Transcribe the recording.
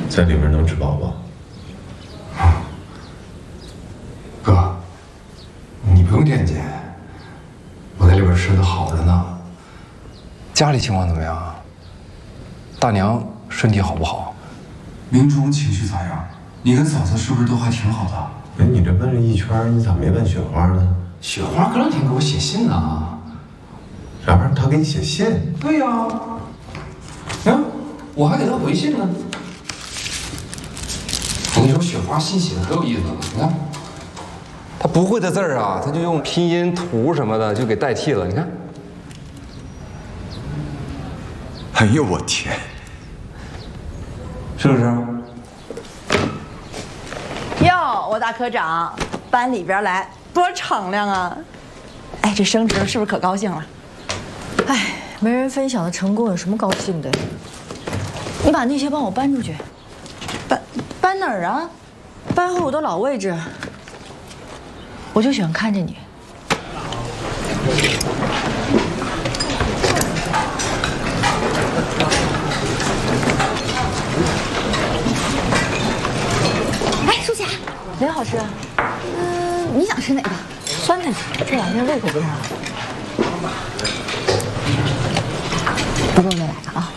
在里面能吃饱饱。 哥，你不用惦记，我在里边吃的好着呢。家里情况怎么样？大娘身体好不好？ 明忠情绪咋样？你跟嫂子是不是都还挺好的？ 哎，你这问了一圈，你咋没问雪花呢？ 雪花隔两天给我写信呢。 啥玩意儿？他给你写信？ 对呀，我还给他回信呢。我跟你说，雪花信写的可有意思了。你看，他不会的字儿啊，他就用拼音图什么的就给代替了。你看， 哎呦我天， 是不是？ 哟，我大科长，班里边来多敞亮啊！哎，这升职了是不是可高兴了？ 哎，没人分享的成功有什么高兴的？你把那些帮我搬出去。搬哪儿啊？搬回我的老位置。我就喜欢看着你。 哎，舒淇， 哪个好吃啊？ 你想吃哪个？ 酸菜这两天胃口不太好。 不够再来个啊！